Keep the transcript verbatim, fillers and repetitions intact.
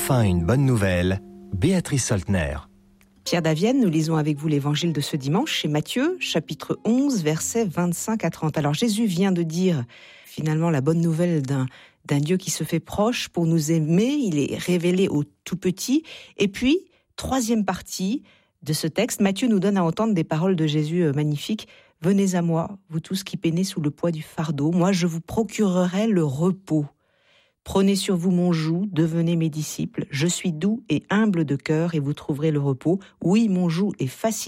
Enfin une bonne nouvelle, Béatrice Soltner. Pierre Davienne, nous lisons avec vous l'évangile de ce dimanche chez Matthieu, chapitre onze, versets vingt-cinq à trente. Alors Jésus vient de dire finalement la bonne nouvelle d'un, d'un Dieu qui se fait proche pour nous aimer. Il est révélé au tout petit. Et puis, troisième partie de ce texte, Matthieu nous donne à entendre des paroles de Jésus magnifiques. « Venez à moi, vous tous qui peinez sous le poids du fardeau, moi je vous procurerai le repos. Prenez sur vous mon joug, devenez mes disciples. Je suis doux et humble de cœur et vous trouverez le repos. Oui, mon joug est facile